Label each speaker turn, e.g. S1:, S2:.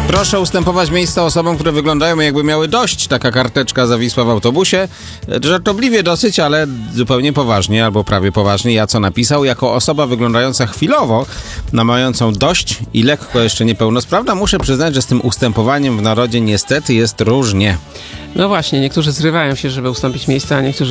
S1: Proszę ustępować miejsca osobom, które wyglądają, jakby miały dość. Taka karteczka zawisła w autobusie. Żartobliwie dosyć, ale zupełnie poważnie, albo prawie poważnie. Ja co napisał? Jako osoba wyglądająca chwilowo na mającą dość i lekko jeszcze niepełnosprawna, muszę przyznać, że z tym ustępowaniem w narodzie niestety jest różnie.
S2: No właśnie, niektórzy zrywają się, żeby ustąpić miejsca, a niektórzy